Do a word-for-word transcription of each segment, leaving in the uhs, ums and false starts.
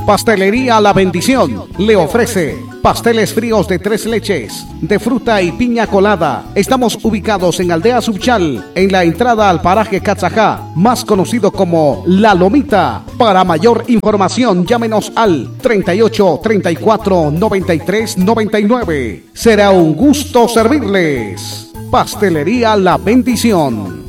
Pastelería La Bendición le ofrece pasteles fríos de tres leches, de fruta y piña colada. Estamos ubicados en Aldea Subchal, en la entrada al paraje Catzajá, más conocido como La Lomita. Para mayor información, llámenos al treinta y ocho, treinta y cuatro, noventa y tres, noventa y nueve. Será un gusto servirles. Pastelería La Bendición.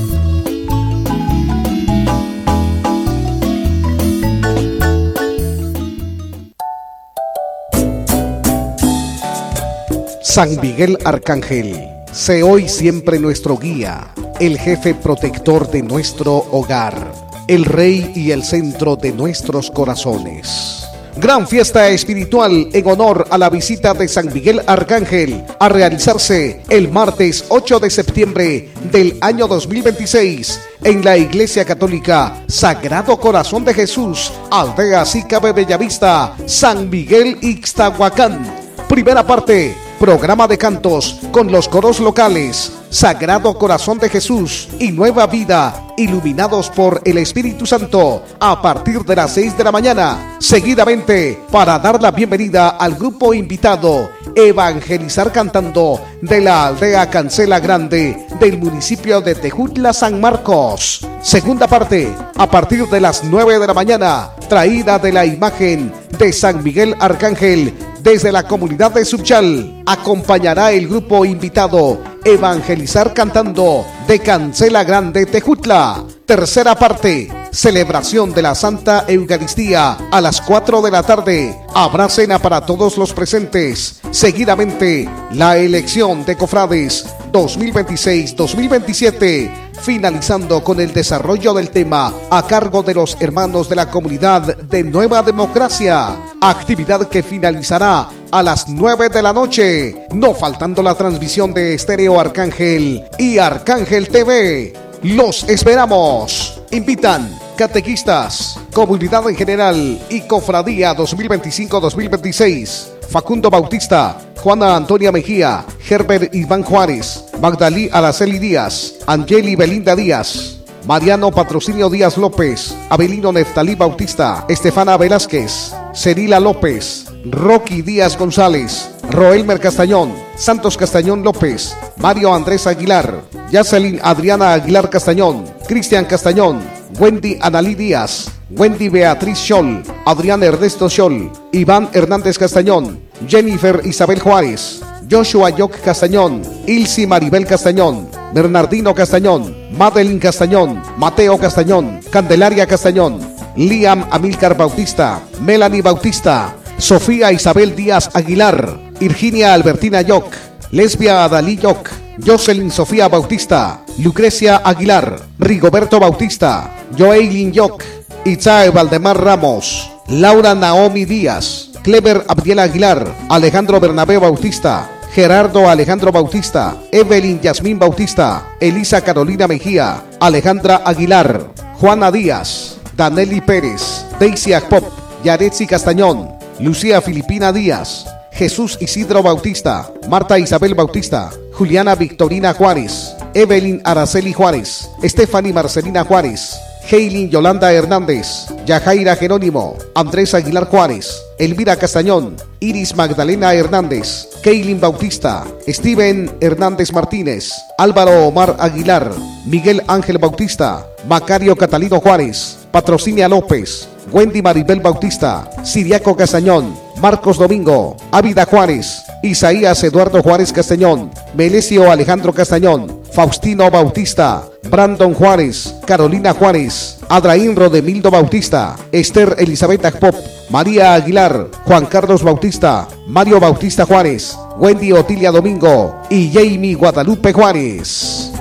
San Miguel Arcángel, sé hoy siempre nuestro guía, el jefe protector de nuestro hogar, el rey y el centro de nuestros corazones. Gran fiesta espiritual en honor a la visita de San Miguel Arcángel a realizarse el martes ocho de septiembre del año dos mil veintiséis en la Iglesia Católica Sagrado Corazón de Jesús, Aldea Sicabe Bellavista, San Miguel Ixtahuacán. Primera parte, programa de cantos con los coros locales Sagrado Corazón de Jesús y Nueva Vida, iluminados por el Espíritu Santo, a partir de las seis de la mañana. Seguidamente, para dar la bienvenida al grupo invitado, Evangelizar Cantando, de la aldea Cancela Grande, del municipio de Tejutla, San Marcos. Segunda parte, a partir de las nueve de la mañana, traída de la imagen de San Miguel Arcángel desde la comunidad de Subchal. Acompañará el grupo invitado Evangelizar Cantando de Cancela Grande, Tejutla. Tercera parte, celebración de la Santa Eucaristía a las cuatro de la tarde. Habrá cena para todos los presentes. Seguidamente, la elección de cofrades dos mil veintiséis dos mil veintisiete, finalizando con el desarrollo del tema a cargo de los hermanos de la comunidad de Nueva Democracia. Actividad que finalizará a las nueve de la noche, no faltando la transmisión de Estéreo Arcángel y Arcángel T V. Los esperamos. Invitan catequistas, comunidad en general y cofradía dos mil veinticinco dos mil veintiséis. Facundo Bautista, Juana Antonia Mejía, Herbert Iván Juárez, Magdalí Araceli Díaz, Angeli Belinda Díaz, Mariano Patrocinio Díaz López, Abelino Neftalí Bautista, Estefana Velázquez, Cerila López, Rocky Díaz González, Roelmer Castañón, Santos Castañón López, Mario Andrés Aguilar, Yacelin Adriana Aguilar Castañón, Cristian Castañón, Wendy Analí Díaz, Wendy Beatriz Scholl, Adrián Ernesto Scholl, Iván Hernández Castañón, Jennifer Isabel Juárez, Joshua Yoc Castañón, Ilsi Maribel Castañón, Bernardino Castañón, Madeline Castañón, Mateo Castañón, Candelaria Castañón, Liam Amílcar Bautista, Melanie Bautista, Sofía Isabel Díaz Aguilar, Virginia Albertina Yoc, Lesbia Adalí Yoc, Jocelyn Sofía Bautista, Lucrecia Aguilar, Rigoberto Bautista, Joeilin Yoc, Itzae Valdemar Ramos, Laura Naomi Díaz, Clever Abdiel Aguilar, Alejandro Bernabé Bautista, Gerardo Alejandro Bautista, Evelyn Yasmín Bautista, Elisa Carolina Mejía, Alejandra Aguilar, Juana Díaz, Daneli Pérez, Daisy Akpop, Yaretsi Castañón, Lucía Filipina Díaz, Jesús Isidro Bautista, Marta Isabel Bautista, Juliana Victorina Juárez, Evelyn Araceli Juárez, Stephanie Marcelina Juárez, Heilin Yolanda Hernández, Yajaira Jerónimo, Andrés Aguilar Juárez, Elvira Castañón, Iris Magdalena Hernández, Keilin Bautista, Steven Hernández Martínez, Álvaro Omar Aguilar, Miguel Ángel Bautista, Macario Catalino Juárez, Patrocinia López, Wendy Maribel Bautista, Siriaco Castañón, Marcos Domingo, Ávida Juárez, Isaías Eduardo Juárez Castañón, Melesio Alejandro Castañón, Faustino Bautista, Brandon Juárez, Carolina Juárez, Adraín Rodemildo Bautista, Esther Elizabeth Akpop, María Aguilar, Juan Carlos Bautista, Mario Bautista Juárez, Wendy Otilia Domingo y Jamie Guadalupe Juárez.